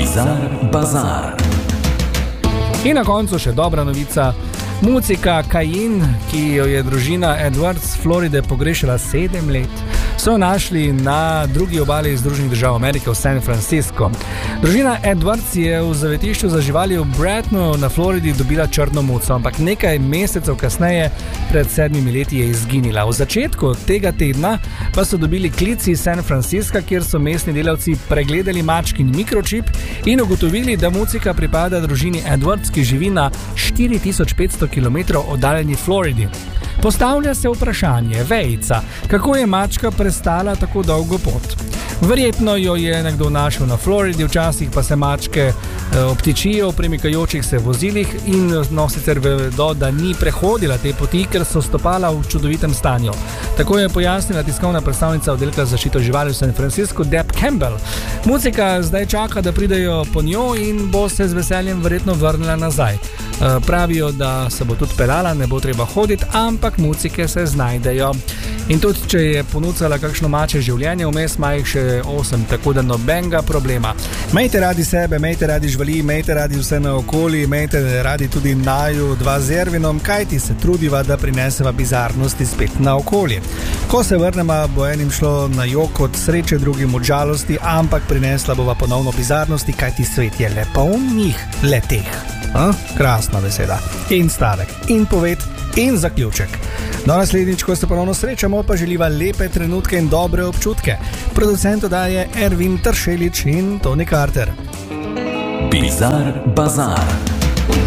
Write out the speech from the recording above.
Bizar Bazar. In na koncu še dobra novica. Mucika Cayenne, ki jo je družina Edwards Floride pogrešala 7 let, so našli na drugi obali Združenih držav Amerike v San Francisco. Družina Edwards je v zavetišču za živali v Bretonu na Floridi dobila črno muco, ampak nekaj mesecev kasneje, pred 7 leti, je izginila. V začetku tega tedna pa so dobili klic iz San Francisca, kjer so mestni delavci pregledali mačkin mikročip in ugotovili, da mucika pripada družini Edwards, ki živi na 4500 km oddaljeni Floridi. Postavlja se vprašanje, vejica, kako je mačka prestala tako dolgo pot. Verjetno jo je nekdo našel na Floridi, včasih pa se mačke obtičijo v premikajočih se vozilih in sicer vedo, da ni prehodila te poti, ker so stopala v čudovitem stanju. Tako je pojasnila tiskovna predstavnica oddelka za zaščito živali v San Franciscu, Deb Campbell. Mucika zdaj čaka, da pridejo po njo in bo se z veseljem verjetno vrnila nazaj. Pravijo, da se bo tudi pelala, ne bo treba hoditi, ampak mucike se znajdejo. In tudi, če je ponucala kakšno mače življenje, vmes ima jih še 8, tako da nobenega problema. Majte radi sebe, majte radi živali, majte radi vse naokoli, majte radi tudi naju 2 z Ervinom, kajti se trudiva, da prineseva bizarnosti spet na okolje. Ko se vrnemo, bo enim šlo na jok od sreče, drugim od žalosti, ampak prinesla bova ponovno bizarnosti, kajti svet je le poln njih, le teh. Krasna beseda. In stavek, in poved, in zaključek. Do naslednjič, ko se ponovno srečamo, pa želiva lepe trenutke in dobre občutke. Producent oddaje Ervin Tršelič in Toni Carter. Bizar Bazar.